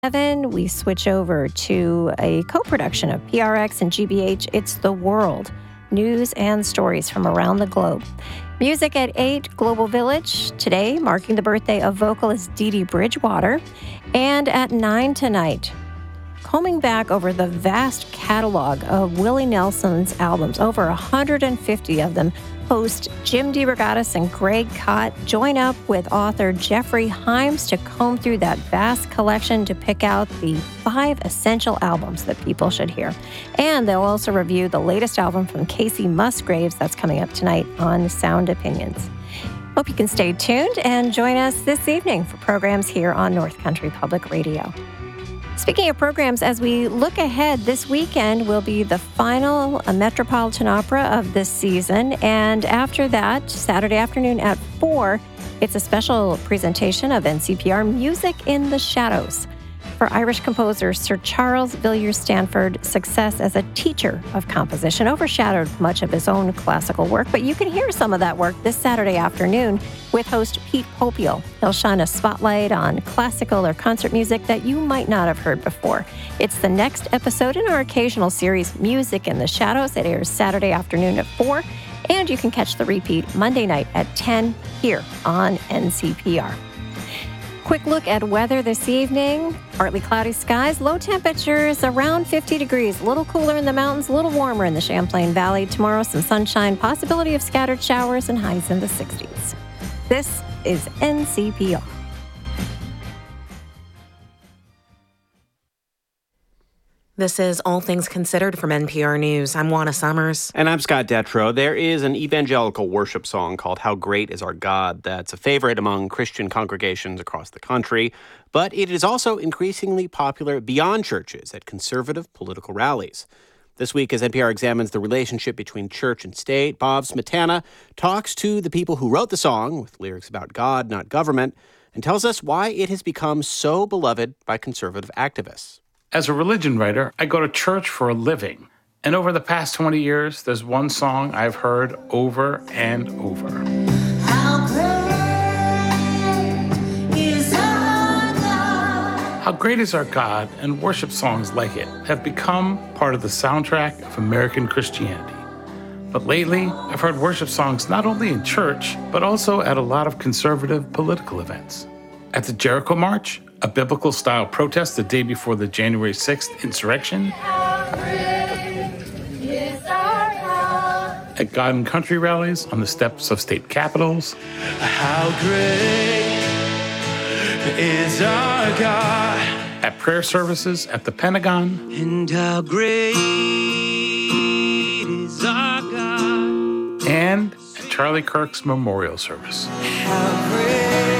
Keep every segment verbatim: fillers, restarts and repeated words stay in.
Seven, we switch over to a co-production of P R X and G B H. It's The World, news and stories from around the globe. Music at eight, Global Village, today marking the birthday of vocalist Dee Dee Bridgewater. And at nine tonight, combing back over the vast catalog of Willie Nelson's albums, over one hundred fifty of them, host Jim DeRogatis and Greg Kot join up with author Jeffrey Himes to comb through that vast collection to pick out the five essential albums that people should hear. And they'll also review the latest album from Casey Musgraves that's coming up tonight on Sound Opinions. Hope you can stay tuned and join us this evening for programs here on North Country Public Radio. Speaking of programs, as we look ahead, this weekend will be the final Metropolitan Opera of this season. And after that, Saturday afternoon at four, it's a special presentation of N C P R Music in the Shadows. For Irish composer Sir Charles Villiers Stanford, success as a teacher of composition overshadowed much of his own classical work, but you can hear some of that work this Saturday afternoon with host Pete Popiel. He'll shine a spotlight on classical or concert music that you might not have heard before. It's the next episode in our occasional series, Music in the Shadows. It airs Saturday afternoon at four, and you can catch the repeat Monday night at ten here on N C P R. Quick look at weather this evening. Partly cloudy skies, low temperatures around fifty degrees. A little cooler in the mountains, a little warmer in the Champlain Valley. Tomorrow, some sunshine, possibility of scattered showers and highs in the sixties. This is N C P R. This is All Things Considered from N P R News. I'm Juana Summers. And I'm Scott Detrow. There is an evangelical worship song called How Great Is Our God that's a favorite among Christian congregations across the country, but it is also increasingly popular beyond churches at conservative political rallies. This week, as N P R examines the relationship between church and state, Bob Smetana talks to the people who wrote the song, with lyrics about God, not government, and tells us why it has become so beloved by conservative activists. As a religion writer, I go to church for a living. And over the past twenty years, there's one song I've heard over and over. How great is our God? How Great Is Our God and worship songs like it have become part of the soundtrack of American Christianity. But lately, I've heard worship songs not only in church, but also at a lot of conservative political events. At the Jericho March, a biblical-style protest the day before the January sixth insurrection. At God and Country rallies on the steps of state capitals. How great is our God. At prayer services at the Pentagon. And how great is our God. And at Charlie Kirk's memorial service. How great.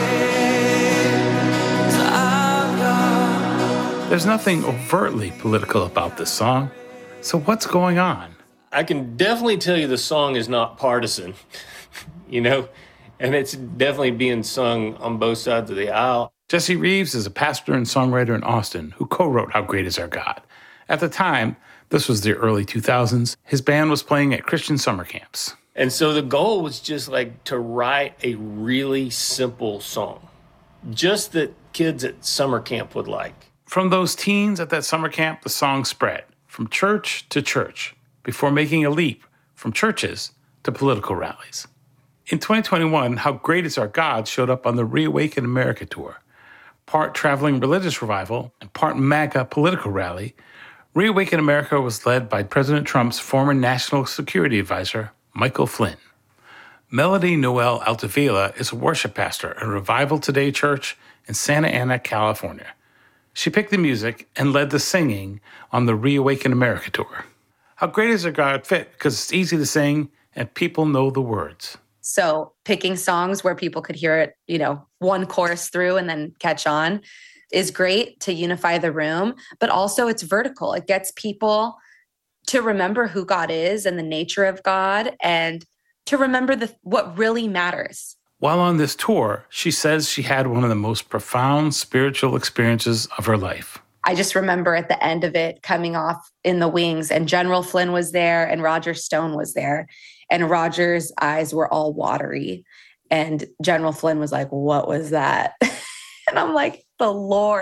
There's nothing overtly political about this song. So what's going on? I can definitely tell you the song is not partisan, you know, and it's definitely being sung on both sides of the aisle. Jesse Reeves is a pastor and songwriter in Austin who co-wrote How Great Is Our God. At the time, this was the early two thousands, his band was playing at Christian summer camps. And so the goal was just like to write a really simple song, just that kids at summer camp would like. From those teens at that summer camp, the song spread from church to church before making a leap from churches to political rallies. In twenty twenty-one, How Great Is Our God showed up on the Reawaken America tour. Part traveling religious revival and part MAGA political rally, Reawaken America was led by President Trump's former national security advisor, Michael Flynn. Melody Noel Altavilla is a worship pastor at Revival Today Church in Santa Ana, California. She picked the music and led the singing on the Reawaken America tour. How Great Is Our God fit because it's easy to sing and people know the words. So picking songs where people could hear it, you know, one chorus through and then catch on is great to unify the room, but also it's vertical. It gets people to remember who God is and the nature of God and to remember the what really matters. While on this tour, she says she had one of the most profound spiritual experiences of her life. I just remember at the end of it coming off in the wings and General Flynn was there and Roger Stone was there. And Roger's eyes were all watery. And General Flynn was like, what was that? And I'm like, the Lord.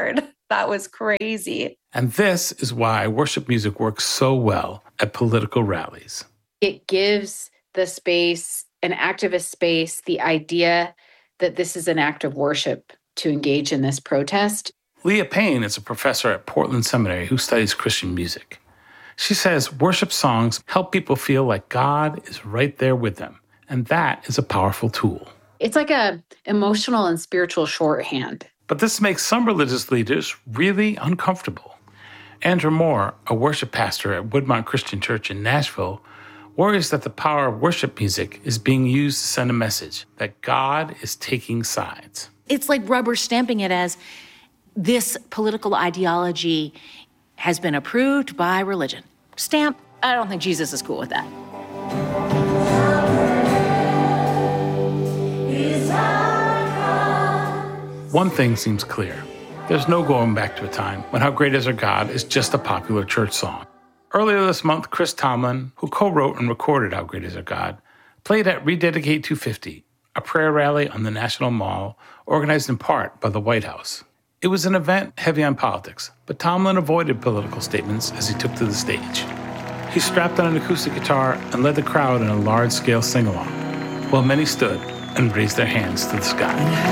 That was crazy. And this is why worship music works so well at political rallies. It gives the space, an activist space, the idea that this is an act of worship to engage in this protest. Leah Payne is a professor at Portland Seminary who studies Christian music. She says worship songs help people feel like God is right there with them, and that is a powerful tool. It's like a emotional and spiritual shorthand. But this makes some religious leaders really uncomfortable. Andrew Moore, a worship pastor at Woodmont Christian Church in Nashville, worries that the power of worship music is being used to send a message that God is taking sides. It's like rubber stamping it as this political ideology has been approved by religion. Stamp. I don't think Jesus is cool with that. One thing seems clear. There's no going back to a time when How Great Is Our God is just a popular church song. Earlier this month, Chris Tomlin, who co-wrote and recorded How Great Is Our God, played at Rededicate two fifty, a prayer rally on the National Mall organized in part by the White House. It was an event heavy on politics, but Tomlin avoided political statements as he took to the stage. He strapped on an acoustic guitar and led the crowd in a large-scale sing-along, while many stood and raised their hands to the sky.